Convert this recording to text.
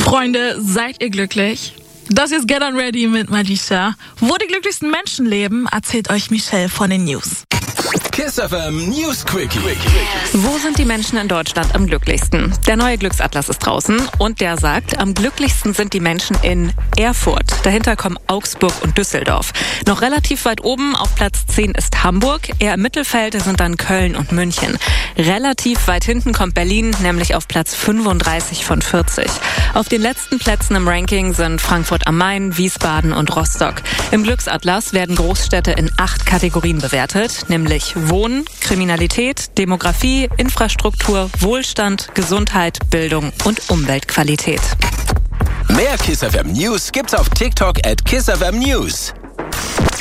Freunde, seid ihr glücklich? Das ist Get On Ready mit Malisha. Wo die glücklichsten Menschen leben, erzählt euch Michelle von den News. Kiss FM News Quickie. Wo sind die Menschen in Deutschland am glücklichsten? Der neue Glücksatlas ist draußen und der sagt, am glücklichsten sind die Menschen in Erfurt. Dahinter kommen Augsburg und Düsseldorf. Noch relativ weit oben auf Platz 10 ist Hamburg. Eher im Mittelfeld sind dann Köln und München. Relativ weit hinten kommt Berlin, nämlich auf Platz 35 von 40. Auf den letzten Plätzen im Ranking sind Frankfurt am Main, Wiesbaden und Rostock. Im Glücksatlas werden Großstädte in 8 Kategorien bewertet, nämlich Wohnen, Kriminalität, Demografie, Infrastruktur, Wohlstand, Gesundheit, Bildung und Umweltqualität. Mehr Kiss FM News gibt's auf TikTok @KissFM News.